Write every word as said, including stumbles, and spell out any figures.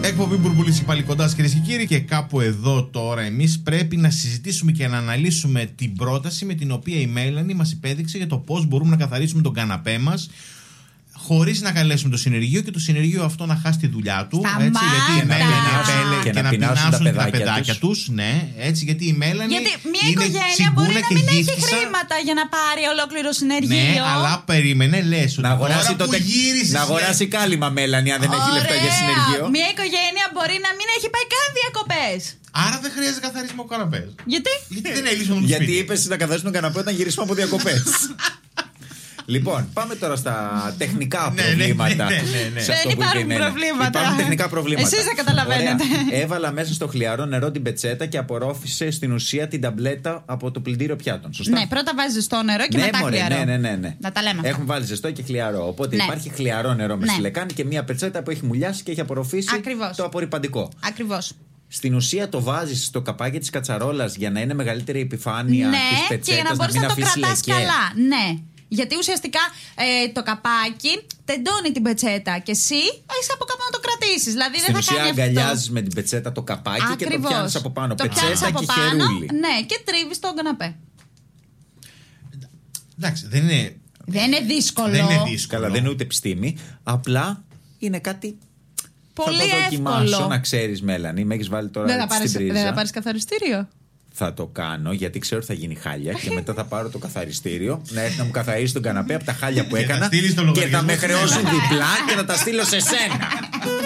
Εκπομπή Μπουρμπουλής πάλι κοντά σας, κυρίες και κύριοι, και κάπου εδώ τώρα εμείς πρέπει να συζητήσουμε και να αναλύσουμε την πρόταση με την οποία η Μέλανη μας υπέδειξε για το πώς μπορούμε να καθαρίσουμε τον καναπέ μας χωρίς να καλέσουμε το συνεργείο και το συνεργείο αυτό να χάσει τη δουλειά του. Έτσι, γιατί η Μέλανη απέλε και, και να πεινάσουν τα παιδάκια, τα παιδάκια τους. τους. Ναι, έτσι, γιατί η Μέλανη. Γιατί μια οικογένεια μπορεί να μην έχει χρήματα για να πάρει ολόκληρο συνεργείο. Ναι, αλλά περίμενε, λες. Να αγοράσει, τότε... γύρισες, να αγοράσει κάλυμα, Μέλανη, αν δεν έχει λεφτά για συνεργείο. Μια οικογένεια μπορεί να μην έχει πάει καν διακοπές. Άρα δεν χρειάζεται καθαρισμό καναπέ. Γιατί? Γιατί δεν έλυσαμε το Γιατί σπίτι. είπες να καθαρίσουμε τον καναπέ όταν γυρίσουμε από διακοπές. Λοιπόν, πάμε τώρα στα τεχνικά προβλήματα. Ναι, ναι, ναι, ναι. Δεν υπάρχουν προβλήματα. Υπάρχουν τεχνικά προβλήματα. Εσείς δεν καταλαβαίνετε. Ωραία. Έβαλα μέσα στο χλιαρό νερό την πετσέτα και απορρόφησε στην ουσία την ταμπλέτα από το πλυντήριο πιάτων. Σωστά. Ναι, πρώτα βάζεις ζεστό νερό και ναι, μετά μωρέ, χλιαρό. Ναι, ναι, ναι, ναι. Να τα λέμε. Έχουν βάλει ζεστό και χλιαρό. Οπότε ναι. υπάρχει χλιαρό νερό με ναι. στη λεκάνη και μία πετσέτα που έχει μουλιάσει και έχει απορροφήσει Ακριβώς. το απορριπαντικό. Ακριβώς. Στην ουσία το βάζεις στο καπάκι της κατσαρόλας για να είναι μεγαλύτερη η επιφάνεια ναι, της πετσέτας, και για να μπορείς να, να, να το κρατάς λεκέ. καλά. Ναι. Γιατί ουσιαστικά ε, το καπάκι τεντώνει την πετσέτα και εσύ έχεις από κάπου να το κρατήσεις. Δηλαδή στην δεν θα κάνει αυτό. αγκαλιάζεις με την πετσέτα το καπάκι. Ακριβώς. Και το πιάνεις από πάνω. Το πετσέτα από και πάνω, χερούλι. Ναι, και τρίβεις τον καναπέ. Εντάξει, δεν είναι. Δεν είναι δύσκολο. Δεν είναι δύσκολο. Καλά, δεν είναι ούτε επιστήμη. Απλά είναι κάτι. Πολύ θα το δοκιμάσω, εύκολο. Να ξέρεις, Μέλανη. Με έχεις βάλει τώρα δεν θα στην πάρεις, πρίζα. δεν θα πάρεις καθαριστήριο. Θα το κάνω γιατί ξέρω ότι θα γίνει χάλια και μετά θα πάρω το καθαριστήριο να έρθει να μου καθαρίσει τον καναπέ από τα χάλια που έκανα και θα, και θα με χρεώσουν διπλά και θα τα στείλω σε σένα.